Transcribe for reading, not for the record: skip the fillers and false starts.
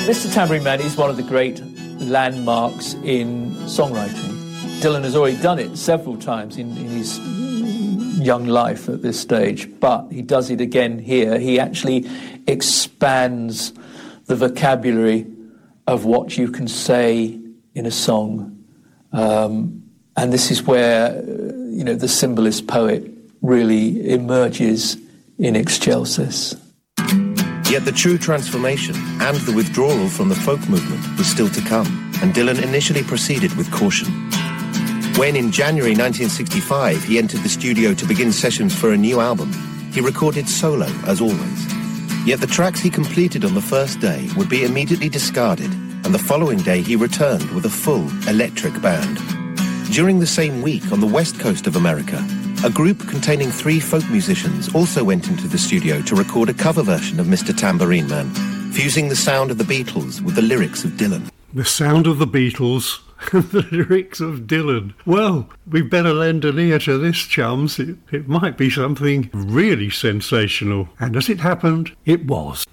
Mr. Tambourine Man is one of the great landmarks in songwriting. Dylan has already done it several times in his young life at this stage, but he does it again here. He actually expands the vocabulary of what you can say in a song. And this is where, the symbolist poet really emerges in Excelsis. Yet the true transformation and the withdrawal from the folk movement was still to come, and Dylan initially proceeded with caution. When in January 1965 he entered the studio to begin sessions for a new album, he recorded solo as always. Yet the tracks he completed on the first day would be immediately discarded, and the following day he returned with a full electric band. During the same week on the west coast of America, a group containing 3 folk musicians also went into the studio to record a cover version of Mr. Tambourine Man, fusing the sound of the Beatles with the lyrics of Dylan. The sound of the Beatles and the lyrics of Dylan. Well, we better lend an ear to this, chums. It might be something really sensational. And as it happened, it was.